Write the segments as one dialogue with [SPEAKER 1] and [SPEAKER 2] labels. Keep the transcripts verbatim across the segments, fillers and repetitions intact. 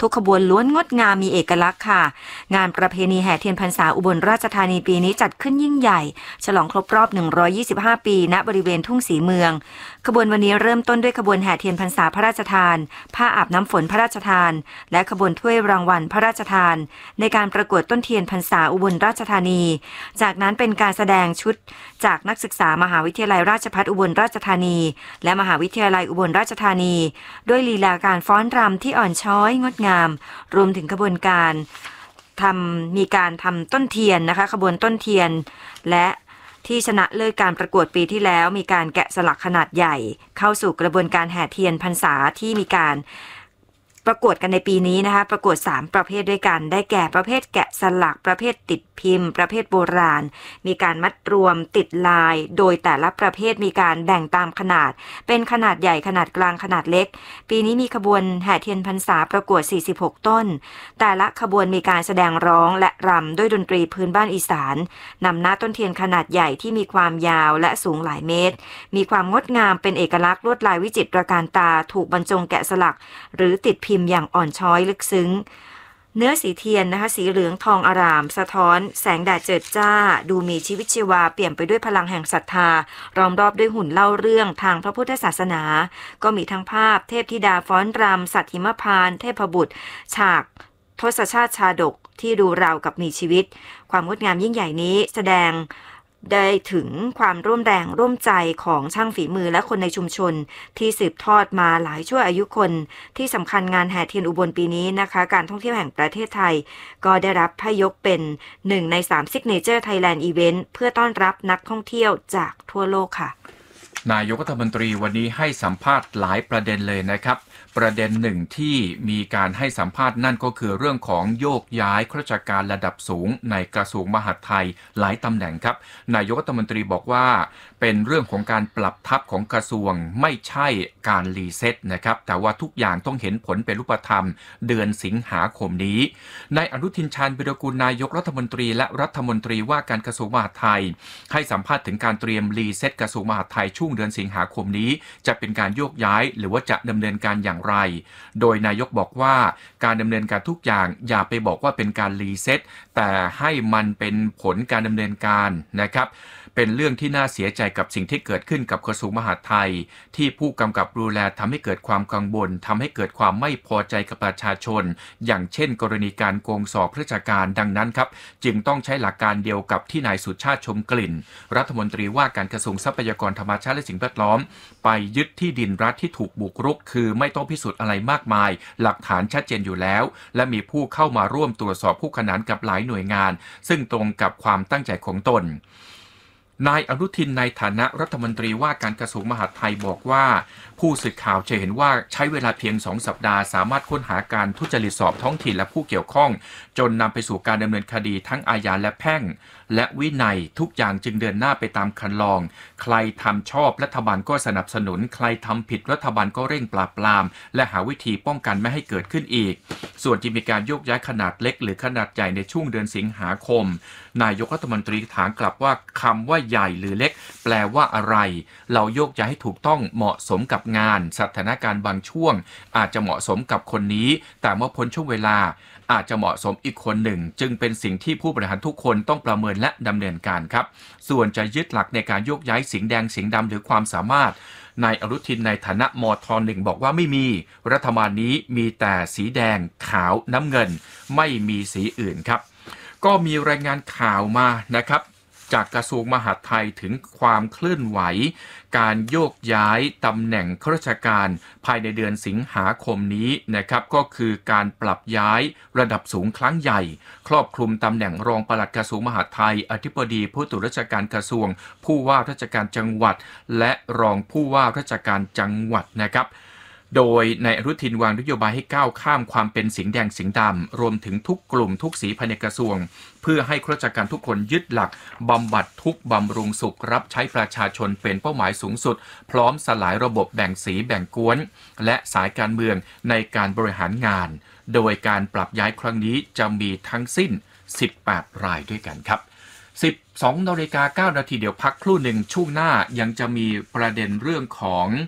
[SPEAKER 1] ทุกขบวนล้วนงดงามมีเอกลักษณ์ค่ะงานประเพณีแห่เทียนพรรษาอุบลราชธานีปีนี้จัดขึ้นยิ่งใหญ่ฉลองครบรอบหนึ่งร้อยยี่สิบห้าปีณบริเวณทุ่งศรีเมืองขบวนวันนี้เริ่มต้นด้วยขบวนแห่เทียนพรรษาพระราชทานผ้าอาบน้ำฝนพระราชทานและขบวนถ้วยรางวัลพระราชทานในการประกวดต้นเทียนพรรษาอุบลราชธานีจากนั้นเป็นการแสดงชุดจากนักศึกษามหาวิทยาลัยราชภัฏอุบลราชธานีและมหาวิทยาลัยอุบลราชธานีด้วยลีลาการฟ้อนรำที่อ่อนช้อยงดงามรวมถึงขบวนการทำมีการทำต้นเทียนนะคะขบวนต้นเทียนและที่ชนะเลิศการประกวดปีที่แล้วมีการแกะสลักขนาดใหญ่เข้าสู่กระบวนการแห่เทียนพรรษาที่มีการประกวดกันในปีนี้นะคะประกวดสามประเภทด้วยกันได้แก่ประเภทแกะสลักประเภทติดพิมพ์ประเภทโบราณมีการมัดรวมติดลายโดยแต่ละประเภทมีการแบ่งตามขนาดเป็นขนาดใหญ่ขนาดกลางขนาดเล็กปีนี้มีขบวนแห่เทียนพรรษาประกวดสี่สิบหกต้นแต่ละขบวนมีการแสดงร้องและรำด้วยดนตรีพื้นบ้านอีสานนำหน้าต้นเทียนขนาดใหญ่ที่มีความยาวและสูงหลายเมตรมีความงดงามเป็นเอกลักษณ์ลวดลายวิจิตรการตาถูกบรรจงแกะสลักหรือติดพิมพ์อย่างอ่อนช้อยลึกซึ้งเนื้อสีเทียนนะคะสีเหลืองทองอร่ามสะท้อนแสงแดดเจิดจ้าดูมีชีวิตชีวาเปี่ยมไปด้วยพลังแห่งศรัทธาล้อมรอบด้วยหุ่นเล่าเรื่องทางพระพุทธศาสนาก็มีทั้งภาพเทพธิดาฟ้อนรำสัตว์หิมพานต์เทพบุตรฉากทศชาติชาดกที่ดูราวกับมีชีวิตความงดงามยิ่งใหญ่นี้แสดงได้ถึงความร่วมแรงร่วมใจของช่างฝีมือและคนในชุมชนที่สืบทอดมาหลายชั่วอายุคนที่สำคัญงานแห่เทียนอุบลปีนี้นะคะการท่องเที่ยวแห่งประเทศไทยก็ได้รับให้ยกเป็นหนึ่งในสาม Signature Thailand Event เพื่อต้อนรับนักท่องเที่ยวจากทั่วโลกค่ะ
[SPEAKER 2] นายกรัฐมนตรีวันนี้ให้สัมภาษณ์หลายประเด็นเลยนะครับประเด็นหนึ่งที่มีการให้สัมภาษณ์นั่นก็คือเรื่องของโยกย้ายข้าราชการระดับสูงในกระทรวงมหาดไทยหลายตำแหน่งครับนายกรัฐมนตรีบอกว่าเป็นเรื่องของการปรับทัพของกระทรวงไม่ใช่การรีเซ็ตนะครับแต่ว่าทุกอย่างต้องเห็นผลเป็นรูปธรรมเดือนสิงหาคมนี้นายอนุทินชาญวิรากูลนายกรัฐมนตรีและรัฐมนตรีว่าการกระทรวงมหาดไทยให้สัมภาษณ์ถึงการเตรียมรีเซ็ตกระทรวงมหาดไทยช่วงเดือนสิงหาคมนี้จะเป็นการโยกย้ายหรือว่าจะดำเนินการอย่างไรโดยนายกบอกว่าการดำเนินการทุกอย่างอย่าไปบอกว่าเป็นการรีเซ็ตแต่ให้มันเป็นผลการดำเนินการนะครับเป็นเรื่องที่น่าเสียใจกับสิ่งที่เกิดขึ้นกับกระทรวงมหาดไทยที่ผู้กำกับดูแลทำให้เกิดความกังวลทำให้เกิดความไม่พอใจกับประชาชนอย่างเช่นกรณีการโกงสอบราชการดังนั้นครับจึงต้องใช้หลักการเดียวกับที่นายสุชาติชมกลิ่นรัฐมนตรีว่าการกระทรวงทรัพยากรธรรมชาติและสิ่งแวดล้อมไปยึดที่ดินรัฐที่ถูกบุกรุกคือไม่ต้องพิสูจน์อะไรมากมายหลักฐานชัดเจนอยู่แล้วและมีผู้เข้ามาร่วมตรวจสอบคู่ขนานกับหลายหน่วยงานซึ่งตรงกับความตั้งใจของตนนายอนุทินในฐานะรัฐมนตรีว่าการกระทรวงมหาดไทยบอกว่าผู้สื่อข่าวจะเห็นว่าใช้เวลาเพียงสองสัปดาห์สามารถค้นหาการทุจริตสอบท้องถิ่นและผู้เกี่ยวข้องจนนำไปสู่การดำเนินคดีทั้งอาญาและแพ่งและวินัยทุกอย่างจึงเดินหน้าไปตามคันลองใครทำชอบรัฐบาลก็สนับสนุนใครทำผิดรัฐบาลก็เร่งปราบปรามและหาวิธีป้องกันไม่ให้เกิดขึ้นอีกส่วนที่มีการโยกย้ายขนาดเล็กหรือขนาดใหญ่ในช่วงเดือนสิงหาคมนายกรัฐมนตรีถามกลับว่าคำว่าใหญ่หรือเล็กแปลว่าอะไรเราโยกย้ายให้ถูกต้องเหมาะสมกับงานสถานการณ์บางช่วงอาจจะเหมาะสมกับคนนี้แต่เมื่อพ้นช่วงเวลาอาจจะเหมาะสมอีกคนหนึ่งจึงเป็นสิ่งที่ผู้บริหารทุกคนต้องประเมินและดำเนินการครับส่วนจะยึดหลักในการโยกย้ายสิงห์แดงสิงห์ดำหรือความสามารถนายอนุทินในฐานะมทหนึ่งบอกว่าไม่มีรัฐบาลนี้มีแต่สีแดงขาวน้ำเงินไม่มีสีอื่นครับก็มีรายงานข่าวมานะครับจากกระทรวงมหาดไทยถึงความเคลื่อนไหวการโยกย้ายตำแหน่งข้าราชการภายในเดือนสิงหาคมนี้นะครับก็คือการปรับย้ายระดับสูงครั้งใหญ่ครอบคลุมตำแหน่งรองปลัดกระทรวงมหาดไทยอธิบดีผู้ตรวจราชการกระทรวงผู้ว่าราชการจังหวัดและรองผู้ว่าราชการจังหวัดนะครับโดยนายอนุทินวางนโยบายให้ก้าวข้ามความเป็นสิงห์แดงสิงห์ดำรวมถึงทุกกลุ่มทุกสีภายในกระทรวงเพื่อให้ข้าราชการทุกคนยึดหลักบำบัดทุกบำรุงสุขรับใช้ประชาชนเป็นเป้าหมายสูงสุดพร้อมสลายระบบแบ่งสีแบ่งกวนและสายการเมืองในการบริหารงานโดยการปรับย้ายครั้งนี้จะมีทั้งสิ้นสิบแปดรายด้วยกันครับสิบสองนาฬิกาเก้านาทีเดี๋ยวพักครู่หนึ่งช่วงหน้ายังจะมีประเด็นเรื่องของ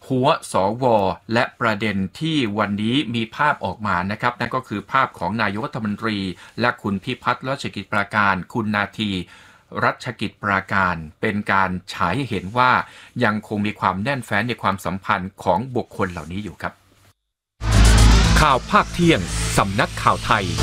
[SPEAKER 2] หัวสวและประเด็นที่วันนี้มีภาพออกมานะครับนั่นก็คือภาพของนายกรัฐมนตรีและคุณพิพัฒน์รัชกิจประการคุณนาทีรัชกิจปราการเป็นการฉายให้เห็นว่ายังคงมีความแน่นแฟ้นในความสัมพันธ์ของบุคคลเหล่านี้อยู่ครับข่าวภาคเที่ยงสำนักข่าวไทย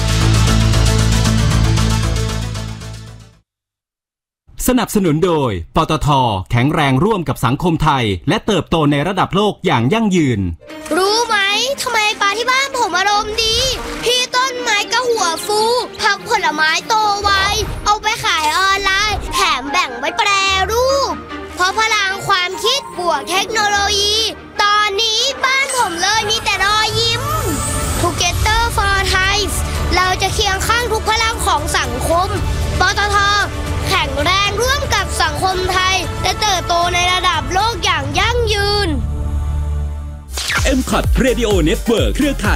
[SPEAKER 3] สนับสนุนโดยปตท.แข็งแรงร่วมกับสังคมไทยและเติบโตในระดับโลกอย่างยั่งยืน
[SPEAKER 4] รู้ไหมทำไมปลาที่บ้านผมอารมณ์ดีพี่ต้นไม้ก็หัวฟูผักผลไม้โตไวเอาไปขายออนไลน์แถมแบ่งไว้แปรรูปเพราะพลังความคิดบวกเทคโนโลยีตอนนี้บ้านผมเลยมีแต่รอยยิ้ม Together for Thai เราจะเคียงข้างทุกพลังของสังคมปตท.แข็งแรงร่วมกับสังคมไทยและเติบโตในระดับโลกอย่างยั่งยืน
[SPEAKER 3] เอ็ม คอท Radio Network เครือข่าย